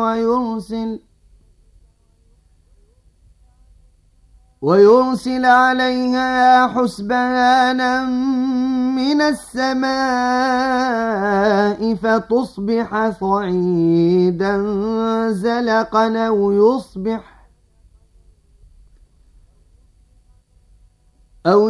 ويرسل عليها حسبانا من السماء فتصبح صعيدا زلقا أو يصبح